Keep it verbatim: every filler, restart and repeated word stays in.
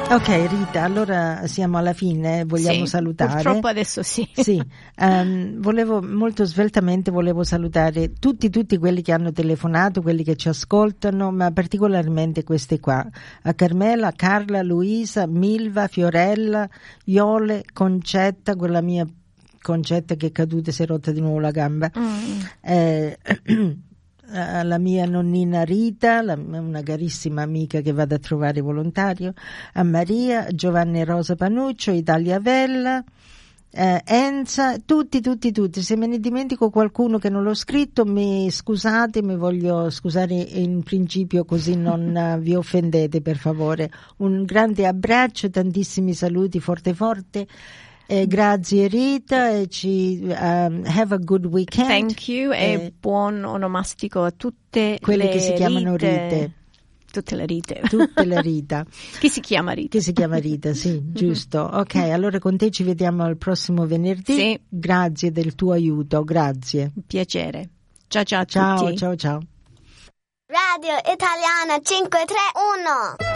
Ok Rita, allora siamo alla fine, vogliamo sì, salutare. Purtroppo adesso sì. Sì, um, volevo molto sveltamente volevo salutare tutti tutti quelli che hanno telefonato, quelli che ci ascoltano, ma particolarmente questi qua: a Carmela, Carla, Luisa, Milva, Fiorella, Iole, Concetta, quella mia Concetta che è caduta e si è rotta di nuovo la gamba. Mm. Eh, alla mia nonnina Rita, la, una carissima amica che vado a trovare volontario, a Maria, Giovanni Rosa Panuccio, Italia Vella, eh, Enza, tutti, tutti, tutti. Se me ne dimentico qualcuno che non l'ho scritto, mi scusate, mi voglio scusare in principio, così non vi offendete, per favore. Un grande abbraccio, tantissimi saluti, forte forte. Eh, grazie Rita, e ci um, have a good weekend. Thank you, e eh, buon onomastico a tutte quelle le che si chiamano Rite. Rite. Tutte le Rite. Tutte le Rita. Chi si chiama Rita? Chi si chiama Rita, sì, giusto. Ok, allora con te ci vediamo il prossimo venerdì. Sì. Grazie del tuo aiuto, grazie. Un piacere. Ciao ciao a ciao, tutti. Ciao ciao ciao. Radio Italiana cinque tre uno.